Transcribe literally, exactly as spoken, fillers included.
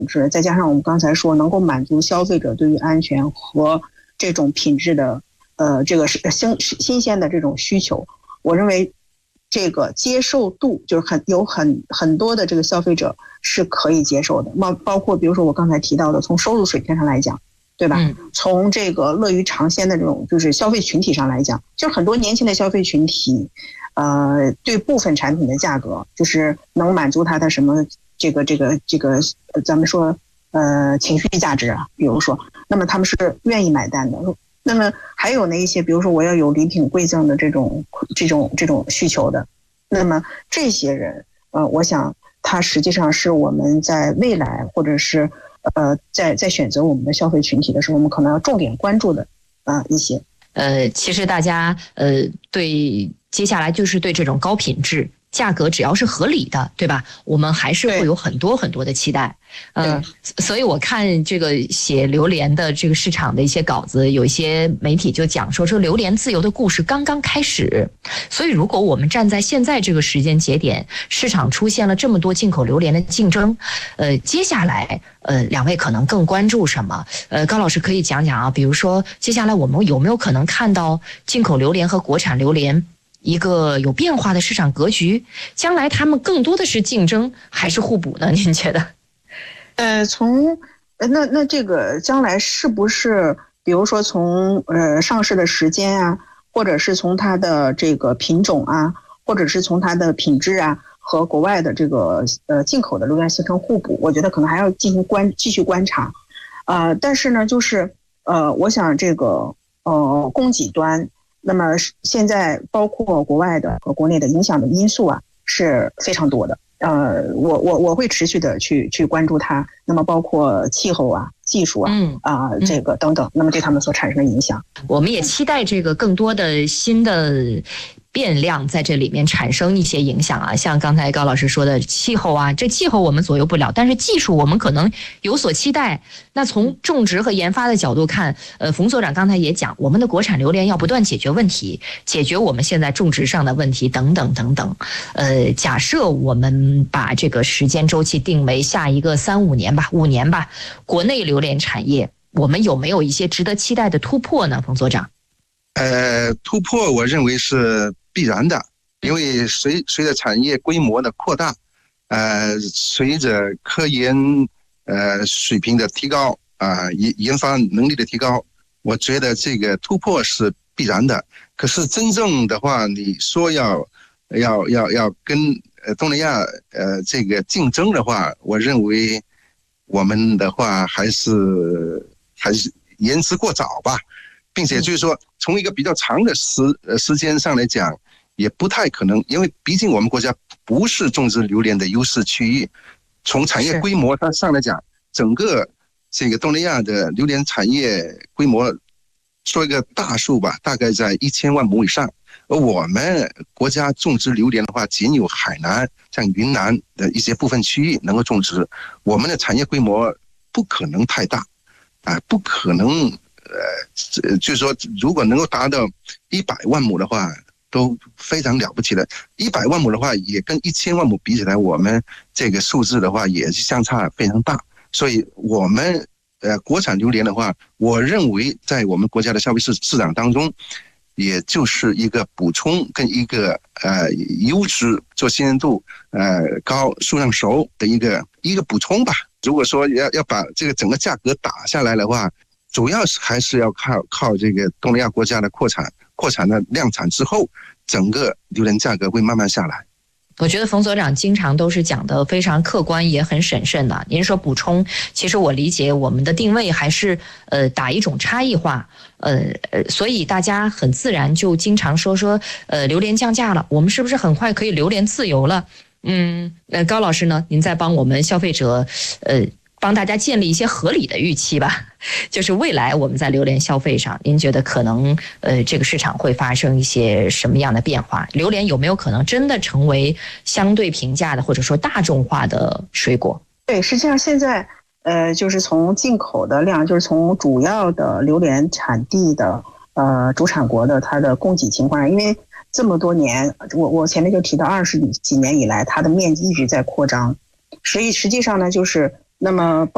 质，再加上我们刚才说能够满足消费者对于安全和这种品质的呃这个新新鲜的这种需求，我认为这个接受度就是很有很很多的这个消费者是可以接受的。包包括比如说我刚才提到的，从收入水平上来讲，对吧？嗯、从这个乐于尝鲜的这种就是消费群体上来讲，就是很多年轻的消费群体，呃，对部分产品的价格就是能满足他的什么这个这个这个，咱们说呃情绪价值啊，比如说，那么他们是愿意买单的。那么还有那一些，比如说我要有礼品馈赠的这种这种这种需求的，那么这些人，呃，我想他实际上是我们在未来或者是呃在在选择我们的消费群体的时候，我们可能要重点关注的啊、呃、一些。 呃，其实大家呃对接下来就是对这种高品质。价格只要是合理的，对吧？我们还是会有很多很多的期待。嗯，所以我看这个写榴莲的这个市场的一些稿子，有一些媒体就讲说，说榴莲自由的故事刚刚开始。所以如果我们站在现在这个时间节点，市场出现了这么多进口榴莲的竞争，呃，接下来呃，两位可能更关注什么？呃，高老师可以讲讲啊，比如说接下来我们有没有可能看到进口榴莲和国产榴莲一个有变化的市场格局，将来他们更多的是竞争还是互补呢？您觉得？ 呃，从那那这个将来是不是，比如说从呃上市的时间啊，或者是从它的这个品种啊，或者是从它的品质啊，和国外的这个呃进口的榴莲形成互补？我觉得可能还要进行观继续观察。呃，但是呢，就是呃，我想这个呃供给端。那么现在包括国外的和国内的影响的因素啊是非常多的，呃，我我我会持续的去去关注它。那么包括气候啊、技术啊、嗯啊、呃、这个等等，那么对他们所产生的影响， 我们也期待这个更多的新的变量在这里面产生一些影响啊，像刚才高老师说的气候啊，这气候我们左右不了，但是技术我们可能有所期待。那从种植和研发的角度看，呃，冯所长刚才也讲，我们的国产榴莲要不断解决问题，解决我们现在种植上的问题等等等等。呃，假设我们把这个时间周期定为下一个三五年吧，五年吧，国内榴莲产业我们有没有一些值得期待的突破呢？冯所长？ 呃，突破我认为是必然的，因为随随着产业规模的扩大，呃，随着科研呃水平的提高啊、呃，研研发能力的提高，我觉得这个突破是必然的。可是真正的话，你说要要要要跟呃东南亚呃这个竞争的话，我认为我们的话还是还是言之过早吧。并且就是说，从一个比较长的时呃时间上来讲，也不太可能，因为毕竟我们国家不是种植榴莲的优势区域。从产业规模上来讲，整个这个东南亚的榴莲产业规模，说一个大数吧，大概在一千万亩以上。而我们国家种植榴莲的话，仅有海南、像云南的一些部分区域能够种植，我们的产业规模不可能太大，啊，不可能。呃，就是说，如果能够达到一百万亩的话，都非常了不起的。一百万亩的话，也跟一千万亩比起来，我们这个数字的话也是相差非常大。所以，我们呃国产榴莲的话，我认为在我们国家的消费市市场当中，也就是一个补充跟一个呃优质做鲜艳度呃高、数量熟的一个一个补充吧。如果说要要把这个整个价格打下来的话，主要是还是要靠靠这个东南亚国家的扩产，扩产的量产之后，整个榴莲价格会慢慢下来。 我觉得冯所长经常都是讲的非常客观，也很审慎的。您说补充，其实我理解我们的定位还是呃打一种差异化，呃呃，所以大家很自然就经常说说呃榴莲降价了，我们是不是很快可以榴莲自由了？嗯，呃，高老师呢，您在帮我们消费者呃。帮大家建立一些合理的预期吧，就是未来我们在榴莲消费上，您觉得可能呃这个市场会发生一些什么样的变化？榴莲有没有可能真的成为相对平价的或者说大众化的水果？ 对，实际上现在呃就是从进口的量，就是从主要的榴莲产地的呃主产国的它的供给情况，因为这么多年，我我前面就提到二十几年以来，它的面积一直在扩张，所以实际上呢就是。那么